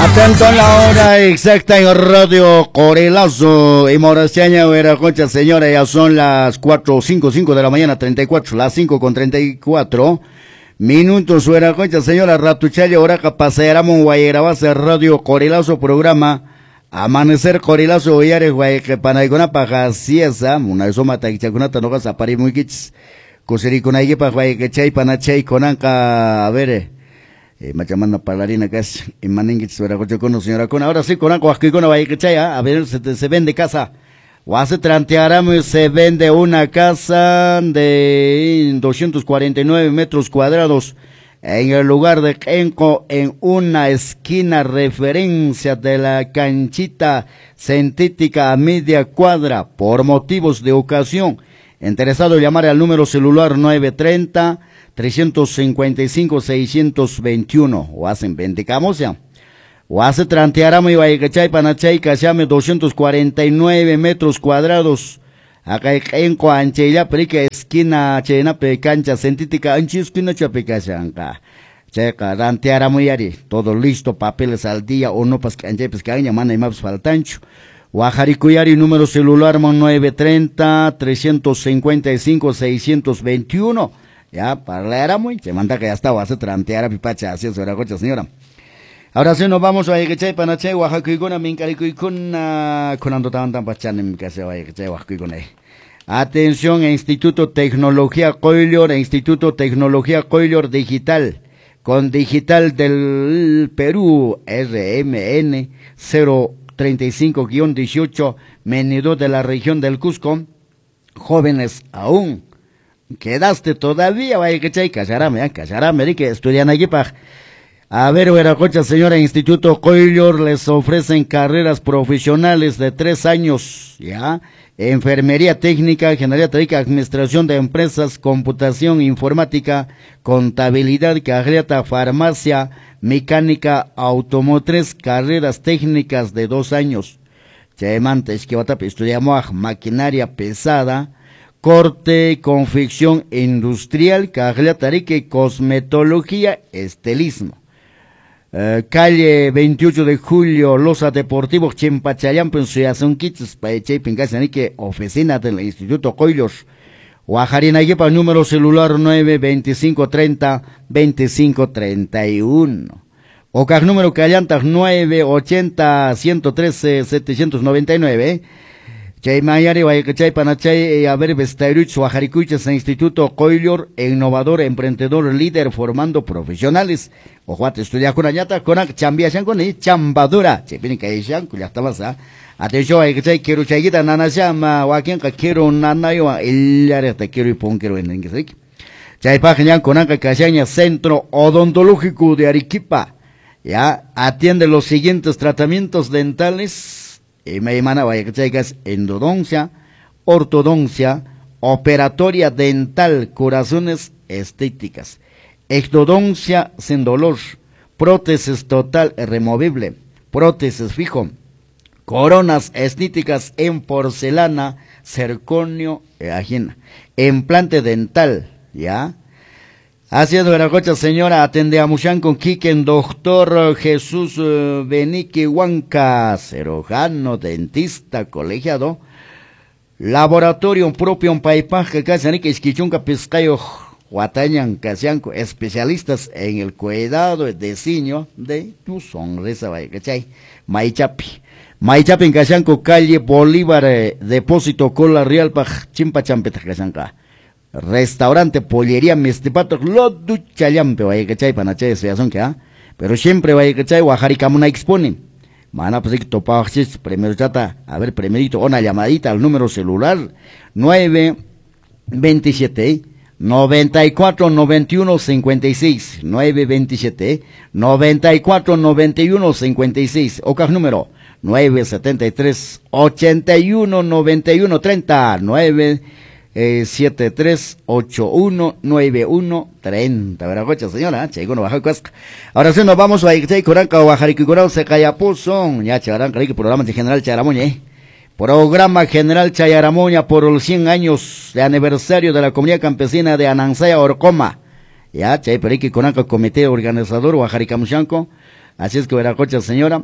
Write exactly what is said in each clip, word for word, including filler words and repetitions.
Atento a la hora exacta en Radio Corelazo y Morastiaña, Veracocha, señora, ya son las cuatro, cinco, cinco de la mañana, treinta y cuatro, las cinco con treinta y cuatro minutos, Veracocha, señora, Ratuchaya, Oraca, Pasearamo, Guayerabase, Radio Corelazo, programa Amanecer Corelazo, Guayare, Guayque, Panaigona, Pajasiesa, una soma, Taichacunata, Nogas, Apari, Muikits, Cosericunayepa, Guayque, Chay, Panachay, Conanca, a ver, Eh, machamana palarina casi, y maningit suera coche con señora con ahora sí con agua aquí con vaya que chaya, a ver se, se vende casa, o hace trantearame se vende una casa de doscientos cuarenta y nueve metros cuadrados en el lugar de Kenco, en una esquina referencia de la canchita sintética a media cuadra por motivos de ocasión. Interesado llamar al número celular nueve treinta, trescientos cincuenta y cinco, seiscientos veintiuno, o hacen vendicamos ya, o hace trantearame y vaya panachay, cachame doscientos cuarenta y nueve metros cuadrados, acá en Coanchella, perica esquina, chena, cancha sintética, anchi esquina chapicachanca, checa, trantearame yari, todo listo, papeles al día, o no, pas cancha, pescaña, mana y maps faltancho. Guajaricuyari, número celular nueve treinta, trescientos cincuenta y cinco, seiscientos veintiuno. Ya, para la muy, se manda que ya estaba, hace trantear a pipacha, así es, cocha, señora. Ahora sí nos vamos a Ayechay, Panachay, Oaxaca, Mincaricuicuna, Conando tan tan pachan en mi casa, Ayechay, Oaxaca. Atención, Instituto Tecnología Coilor, Instituto Tecnología Coilor Digital, con Digital del Perú, R M N cero treinta y cinco guión dieciocho, venido de la región del Cusco, jóvenes aún. Quedaste todavía, vaya que chay, casarame, casarame, que estudian aquí para. A ver, Veracocha, señora, Instituto Coilor, les ofrecen carreras profesionales de tres años, ya, enfermería técnica, ingeniería técnica, administración de empresas, computación, informática, contabilidad, carrera, farmacia, mecánica, automotriz, carreras técnicas de dos años. Chemantes, que va a estudiar maquinaria pesada, corte, confección industrial, carrera tarique, cosmetología, estilismo. Uh, calle veintiocho de julio, Loza Deportivos, Chimpachayán, Pensuyación Kits, Paechay, Pincasanique, oficina del Instituto Coilos. Guajarina Yepa, número celular nueve veinticinco treinta veinticinco treinta y uno. Ocar número Callantas nueve ochenta ciento trece setecientos noventa y nueve. Chay Mayari, Guayacachay, Panachay, a ver, Vestairuch, Guajaricuches, Instituto Coilor, innovador, emprendedor, líder, formando profesionales. Ojuate, estudia con Ayata, con Chambia con y Chambadura. Chepini Kaishan, cuya estabas a. Atención, Guayacachay, quiero chayita, nana llama, Guaquien, quiero nana yo, el área te quiero y pon quiero en inglés. Chay Pajañan, con Anca Cachaña, Centro Odontológico de Arequipa. Ya, atiende los siguientes tratamientos dentales. Y me emana vaya que traigas endodoncia, ortodoncia, operatoria dental, corazones estéticas, exodoncia sin dolor, prótesis total removible, prótesis fijo, coronas estéticas en porcelana, zirconio e ajena, implante dental, ¿ya? Haciendo Veracocha, señora, atende a Mushan con Quiquen, doctor Jesús uh, Benique Huanca, cirujano, dentista, colegiado, laboratorio propio en Paipaje, Casanique, Esquichunca, Piscayo, Huatañan, Casianco, especialistas en el cuidado y diseño de tu sonrisa, vaya, ¿cachai? Maichapi. Maichapi en Casianco, calle Bolívar, eh, depósito Cola Real, Paj, Chimpachampeta, Casanca. Restaurante, pollería, mestipato, lo duchalampe, vaya que chay, panachay, se son que, ah, pero siempre vaya que chay, Guajaricamuna expone. Mana, pues, topa, primero chata, a ver, primerito, una llamadita al número celular, nueve veintisiete, noventa y cuatro, noventa y uno, cincuenta y seis, nueve veintisiete, noventa y cuatro, noventa y uno, cincuenta y seis, oca número, nueve setenta y tres, ochenta y uno, noventa y uno, treinta, nueve Eh, siete tres ocho uno nueve uno treinta, Veracocha, señora, che, no baja casca. Ahora sí nos vamos a Ictay, Coranca, Guajaricurao, Secayapuzón, ya, Charanca, programa de General Charamoña, eh. Programa General Chayaramoña por los cien años de aniversario de la comunidad campesina de Anansaya, Orcoma. Ya, Chay, Periqui, Coranca, Comité Organizador, Guajaricamuchanco, Así es que Veracocha, señora.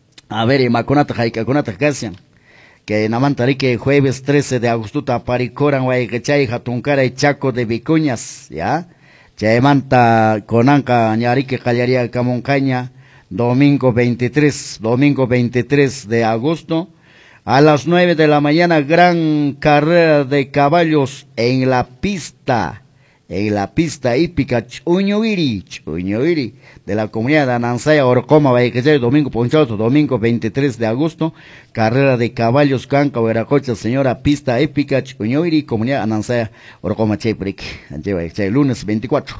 A ver, y Maconata, Jaicaconata, Casian. Que Namantarique, jueves trece de agosto, Taparicoran, Guayquechay, Jatuncara y Chaco de Vicuñas, ¿ya? Chaemanta, Conanca, Ñarique, Callaría, Camoncaña, domingo veintitrés, domingo veintitrés de agosto, a las nueve de la mañana, gran carrera de caballos en la pista, en la pista hípica Chuñuiri, Chuñuiri, de la comunidad de Anansaya, Orcoma, Vallecachay, domingo Ponchato, domingo veintitrés de agosto, carrera de caballos, Canca, Veracocha, señora, pista hípica Chuñuiri, comunidad Anansaya, Orcoma, Chaypric, lunes veinticuatro.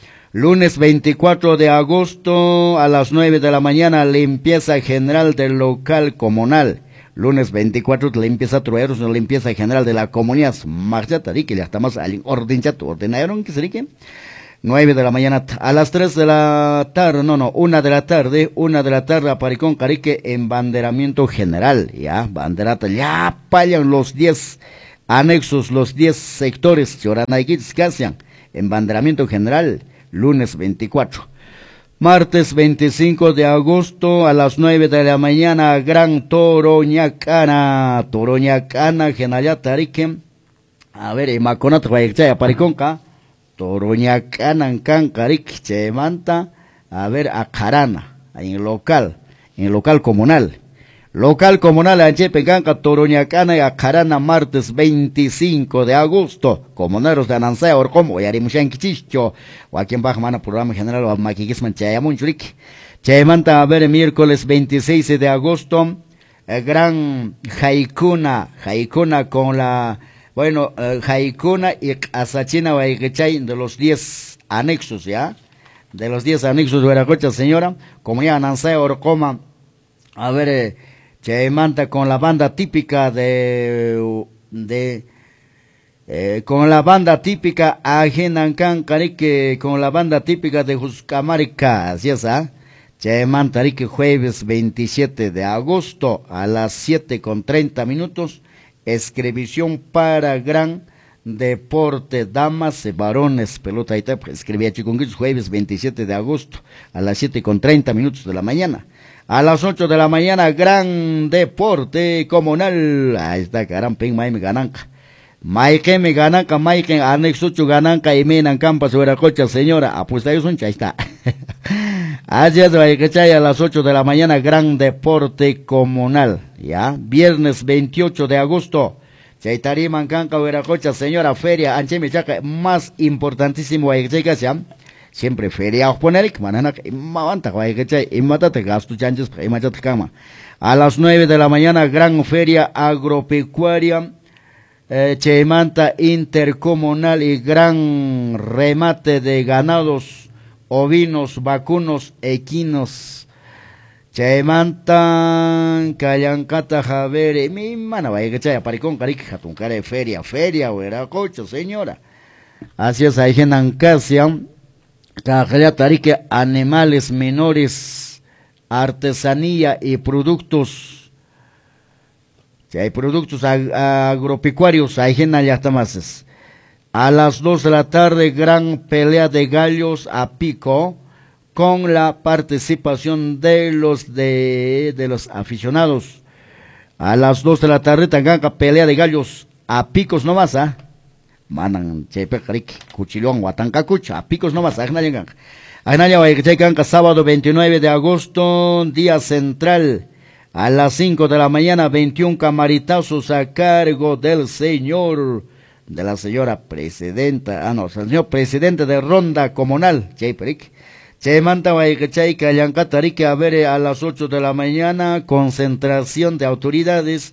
Lunes veinticuatro de agosto, a las nueve de la mañana, limpieza general del local comunal. Lunes veinticuatro, limpieza trueros, limpieza general de la comunidad. Marchata, que ya estamos al orden chato, ordenaron que se que nueve de la mañana, a las tres de la tarde, no, no, una de la tarde, una de la tarde, a Paricón, Carique, en banderamiento general, ya, banderata, ya payan los diez anexos, los diez sectores, Choranaiquits, Casian, en banderamiento general, lunes veinticuatro. Martes veinticinco de agosto a las nueve de la mañana, Gran Toroñacana, Toroñacana, Genayatarique, a ver, y Maconata, Guayacchaya, Pariconca, Toroñacana, Cancaric, Chemanta, a ver, a Carana, en el local, en el local comunal. Local comunal Anchepe, Canca, Toroñacana y Acarana, martes veinticinco de agosto. Comuneros de Anansaya, Orcomo, y Arimushan Kichicho, o aquí en Bajamana, programa general, o Maquiquisman Chayamunchurik. Chayamanta, a ver, miércoles veintiséis de agosto, el gran Jaicuna, Jaicuna con la, bueno, eh, Jaicuna y Asachina, Guayquechay, de los diez anexos, ¿ya? De los diez anexos de Veracocha, señora, como ya Anansaya, Orcoma, a ver, eh, Chaymanta con la banda típica de, de eh, con la banda típica Ajenancan Carique, con la banda típica de Juscamarica, así es, ¿ah? Chaymanta Rique, jueves veintisiete de agosto a las siete con treinta minutos, escribición para gran deporte, damas y varones, pelota y tap, escribía Chikunguis, jueves veintisiete de agosto a las siete con treinta minutos de la mañana. A las ocho de la mañana, gran deporte comunal. Ahí está, Caramping, Maime Gananca. Maike me Gananca, Maike, Anexucho Gananca, y Menan Campa, Veracocha, señora. Apuesta ellos un ahí está. Así es, Vallecachay, a las ocho de la mañana, gran deporte comunal. Ya, viernes veintiocho de agosto. Chaitari Mancanca, Veracocha, señora, feria, Anchemichaca, más importantísimo, Vallecachay, ¿ya? Siempre feria poner manana mavanta guayquechay y matate gasto chanches y machate cama. A las nueve de la mañana, gran feria agropecuaria, eh, Cheimanta intercomunal y gran remate de ganados, ovinos, vacunos, equinos. Cheimanta, Callancata, Javere, mi mana guayquechay, Paricón, Carique, Jatuncare, feria, feria, Veracocha, señora. Así es, ahí genan Casia. Tarique, animales menores, artesanía y productos, si hay productos ag agropecuarios, hay ya está más. A las dos de la tarde, gran pelea de gallos a pico, con la participación de los de, de los aficionados. A las dos de la tarde, Tanganga, pelea de gallos a picos nomás, ¿ah? ¿eh? Manan chepe carik cuchilón huatancacucha a picos nomás agnayan agnayan Guayquechay, sábado veintinueve de agosto, día central, a las cinco de la mañana, veintiún camaritazos a cargo del señor, de la señora presidenta, ah no, el señor presidente de ronda comunal, Chayperic, Chaymanta Guayquechay, Callancatarique, a ver, a las ocho de la mañana, concentración de autoridades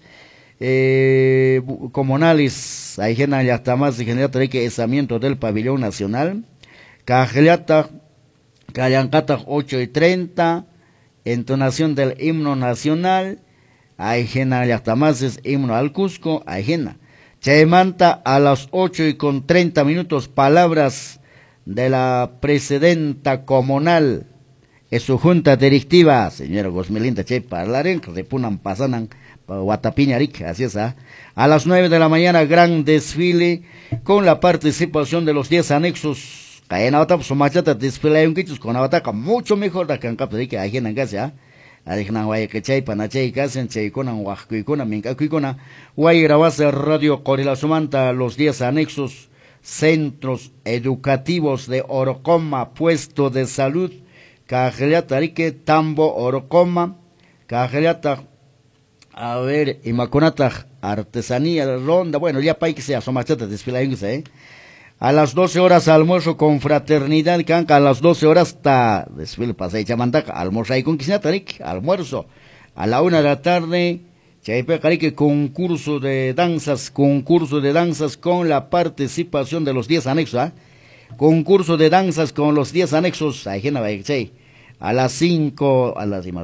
Eh, comunales, Aijena ya está más de general que esamiento del pabellón nacional, Cajeliata, Callancata ocho y treinta, entonación del himno nacional, Aijena ya está más es himno al Cusco, Aijena, Chaymanta a las ocho y con treinta minutos, palabras de la presidenta comunal, es su junta directiva, señora Gosmelinda Che, parlaren, repunan, pasanan, Guatapiñaric, así es, ¿ah? A las nueve de la mañana, gran desfile con la participación de los diez anexos, Caena otra pues machata display un kichus con avata mucho mejor da kan capta que hay en casa. Adikna guay que chay panachay casen chay con guajuy con minca cuicona. Guay grabase radio Corila Sumanta los diez anexos centros educativos de Orocoma, puesto de salud, Cajeliata Rique, Tambo, Orocoma, Cajeliata, a ver, Imaconata, artesanía, ronda, bueno, ya para que sea, son machetas desfilados, ¿eh? A las doce horas almuerzo con fraternidad, canca, a las doce horas está desfile pasay chamantaca, almuerzo ahí con Quisnatarik, almuerzo. A la una de la tarde, Chaipe Carique, concurso de danzas, concurso de danzas con la participación de los diez anexos, ¿ah? ¿eh? Concurso de danzas con los diez anexos, ahí en la a las cinco, a las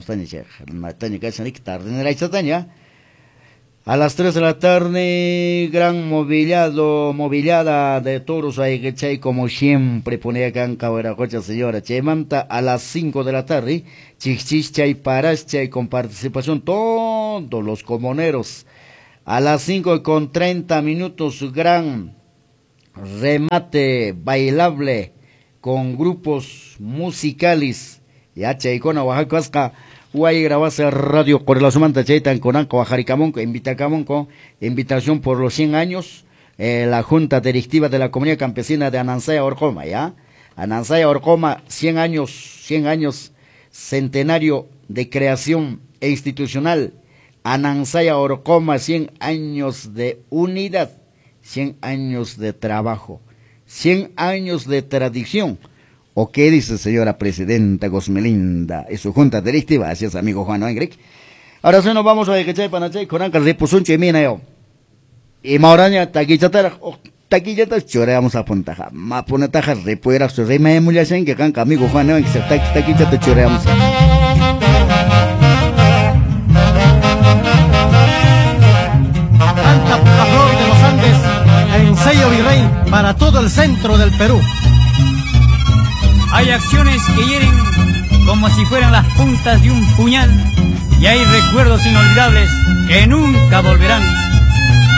a las tres de la tarde, gran mobiliado, mobiliada de toros ahí como siempre ponía canca cocha señora Chemanta, a las cinco de la tarde, chichicha y parascha y con participación todos los comuneros, a las cinco con treinta minutos, gran remate bailable con grupos musicales, ya Chaicona, Oaxaca, Guay grabase radio Corila Sumanta Chaitan Conanco Bajaricamonco, Invitacamonco, invitación por los cien años, eh, la Junta Directiva de la Comunidad Campesina de Anansaya Orcoma, ¿ya? Anansaya Orcoma, cien años, cien años, centenario de creación e institucional. Anansaya Orcoma, cien años de unidad, cien años de trabajo, cien años de tradición. ¿O qué dice señora presidenta Gosmelinda y su junta directiva? Así es, amigo Juan Engrick. Ahora sí nos vamos a Ecachay Panachay con Ancas de Pusunche Mina yo. Y Mauraña, taquillatara, taquillatas choreamos a puntaja. Ma punataja repuera su rey me emulación que canca amigo Juan Engrick se taquillata choreamos. Canta Pucaflor de los Andes en sello virrey para todo el centro del Perú. Hay acciones que hieren como si fueran las puntas de un puñal y hay recuerdos inolvidables que nunca volverán.